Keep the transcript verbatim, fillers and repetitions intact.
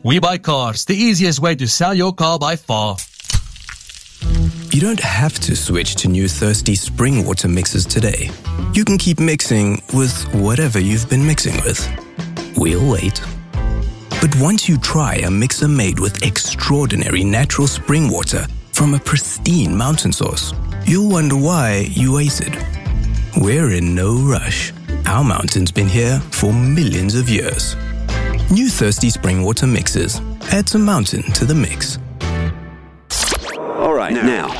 We Buy Cars, the easiest way to sell your car by far. You don't have to switch to new Thirsty spring water mixers today. You can keep mixing with whatever you've been mixing with. We'll wait. But once you try a mixer made with extraordinary natural spring water from a pristine mountain source, you'll wonder why you waited. We're in no rush. Our mountain's been here for millions of years. New Thirsty spring water mixers. Add some mountain to the mix. All right, now,